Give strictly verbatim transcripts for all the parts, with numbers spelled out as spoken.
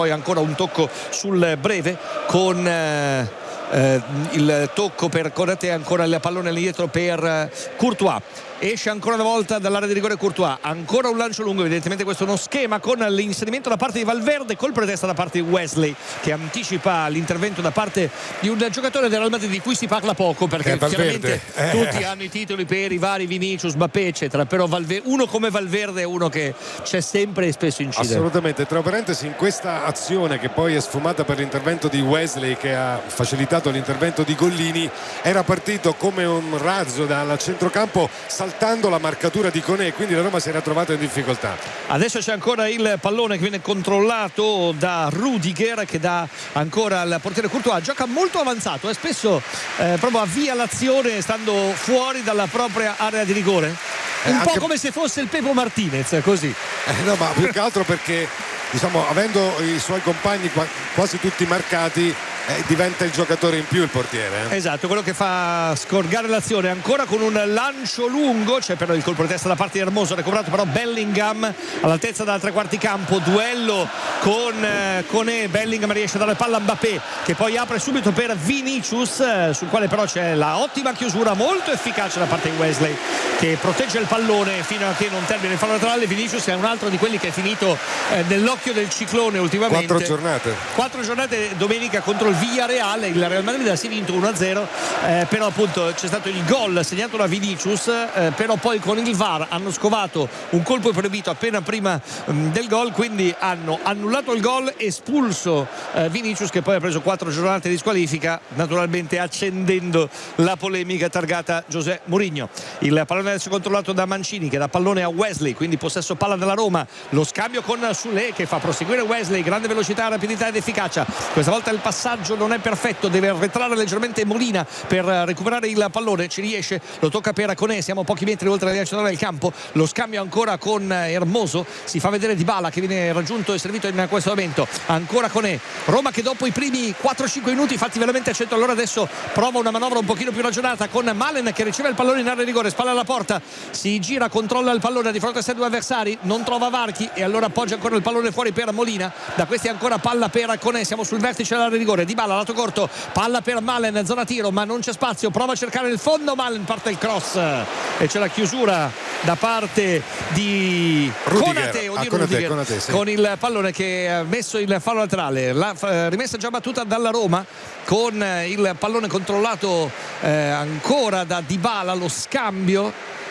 poi ancora un tocco sul breve con eh, eh, il tocco per Konaté, ancora il pallone all'indietro per eh, Courtois. Esce ancora una volta dall'area di rigore Courtois, ancora un lancio lungo, evidentemente questo è uno schema con l'inserimento da parte di Valverde, colpo di testa da parte di Wesley che anticipa l'intervento da parte di un giocatore del Real Madrid di cui si parla poco perché eh, chiaramente eh. tutti hanno i titoli per i vari Vinicius, Mbappé eccetera, però Valve- uno come Valverde è uno che c'è sempre e spesso incide. Assolutamente, tra parentesi in questa azione che poi è sfumata per l'intervento di Wesley che ha facilitato l'intervento di Gollini, era partito come un razzo dal centrocampo saltando la marcatura di Koné, quindi la Roma si era trovata in difficoltà. Adesso c'è ancora il pallone che viene controllato da Rudiger che dà ancora al portiere Courtois, gioca molto avanzato e eh, spesso eh, proprio avvia l'azione stando fuori dalla propria area di rigore, un eh, po' anche... come se fosse il Pepo Martinez così. Eh, no, ma più che altro perché diciamo avendo i suoi compagni qua, quasi tutti marcati, eh, diventa il giocatore in più il portiere. Eh? Esatto, quello che fa scorgare l'azione ancora con un lancio lungo, c'è però il colpo di testa da parte di Hermoso, recuperato però Bellingham all'altezza della tre quarti campo, duello con eh, Koné, Bellingham riesce a dare palla a Mbappé che poi apre subito per Vinicius, eh, sul quale però c'è la ottima chiusura molto efficace da parte di Wesley che protegge il pallone fino a che non termina il fallo laterale. Vinicius è un altro di quelli che è finito eh, nell'occhio del ciclone ultimamente. Quattro giornate. Quattro giornate domenica contro il Villarreal, il Real Madrid si è vinto uno a zero, eh, però appunto c'è stato il gol segnato da Vinicius, eh, però poi con il V A R hanno scovato un colpo proibito appena prima mh, del gol, quindi hanno annullato il gol, espulso eh, Vinicius che poi ha preso quattro giornate di squalifica, naturalmente accendendo la polemica targata José Mourinho. Il pallone adesso controllato da Mancini che dà pallone a Wesley, quindi possesso palla della Roma, lo scambio con Soulé che fa proseguire Wesley, grande velocità, rapidità ed efficacia, questa volta il passaggio non è perfetto, deve arretrare leggermente Molina per recuperare il pallone, ci riesce, lo tocca per Koné, siamo pochi metri oltre la linea centrale del campo, lo scambio ancora con Hermoso, si fa vedere Dybala che viene raggiunto e servito in questo momento, ancora Koné, Roma che dopo i primi quattro cinque minuti fatti veramente a cento all'ora adesso prova una manovra un pochino più ragionata con Malen che riceve il pallone in area di rigore, spalla alla porta, si gira, controlla il pallone di fronte a sé due avversari, non trova varchi e allora appoggia ancora il pallone fuori per Molina, da questi ancora palla per Koné, siamo sul vertice dell'area di rigore, Dybala lato corto, palla per Malen, zona tiro ma non c'è spazio, prova a cercare il fondo, Malen parte il cross e c'è la chiusura da parte di Konaté, ah, Konaté, Konaté, sì. Con il pallone che ha messo il fallo laterale, la eh, rimessa già battuta dalla Roma con eh, il pallone controllato eh, ancora da Dybala, lo scambio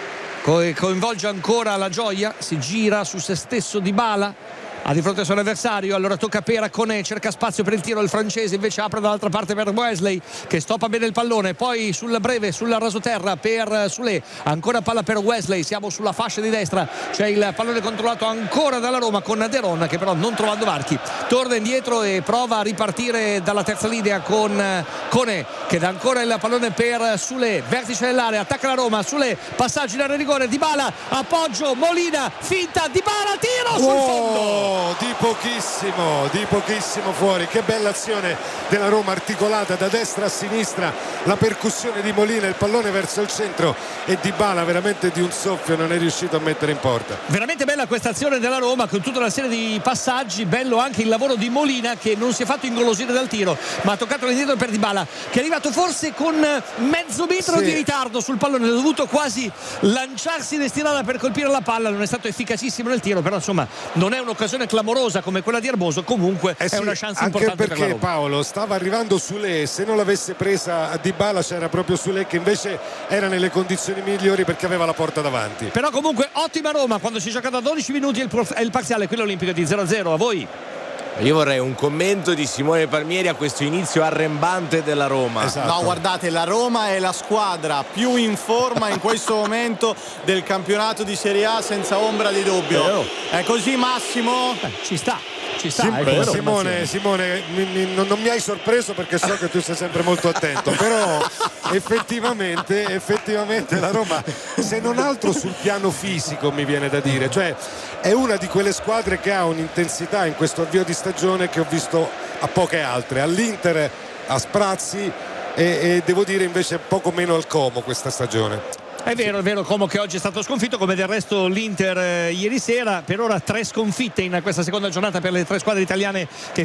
co- coinvolge ancora la Gioia, si gira su se stesso Dybala ha di fronte al suo avversario, allora tocca per Koné, cerca spazio per il tiro, il francese invece apre dall'altra parte per Wesley che stoppa bene il pallone, poi sul breve sul rasoterra per Soulé, ancora palla per Wesley, siamo sulla fascia di destra, c'è il pallone controllato ancora dalla Roma con Deron che però non trovando varchi torna indietro e prova a ripartire dalla terza linea con Koné che dà ancora il pallone per Soulé, vertice dell'area, attacca la Roma, Soulé, passaggio in area di rigore, Dybala, appoggio, Molina, finta, Dybala, tiro sul fondo. Di pochissimo, di pochissimo fuori, che bella azione della Roma articolata da destra a sinistra, la percussione di Molina, il pallone verso il centro e Dybala veramente di un soffio non è riuscito a mettere in porta. Veramente bella questa azione della Roma con tutta una serie di passaggi, bello anche il lavoro di Molina che non si è fatto ingolosire dal tiro ma ha toccato l'indietro per Dybala che è arrivato forse con mezzo metro sì. di ritardo sul pallone, ha dovuto quasi lanciarsi in stirata per colpire la palla, non è stato efficacissimo nel tiro, però insomma non è un'occasione clamorosa come quella di Hermoso, comunque eh sì, è una chance anche importante perché per la Roma. Paolo stava arrivando Soulé, se non l'avesse presa a Dybala c'era proprio Soulé che invece era nelle condizioni migliori perché aveva la porta davanti. Però comunque ottima Roma quando si gioca da dodici minuti è il parziale, quello olimpico di zero a zero. A voi? Io vorrei un commento di Simone Palmieri a questo inizio arrembante della Roma. Esatto. No, guardate, la Roma è la squadra più in forma in questo momento del campionato di Serie A senza ombra di dubbio. È così Massimo? Eh, ci sta. Ci sta, Sim- eh, Simone, Simone mi, mi, non, non mi hai sorpreso perché so che tu sei sempre molto attento, però effettivamente, effettivamente la Roma, se non altro sul piano fisico mi viene da dire, cioè è una di quelle squadre che ha un'intensità in questo avvio di stagione che ho visto a poche altre, all'Inter a sprazzi e, e devo dire invece poco meno al Como questa stagione. È vero, è vero, Como che oggi è stato sconfitto, come del resto l'Inter eh, ieri sera. Per ora tre sconfitte in questa seconda giornata per le tre squadre italiane che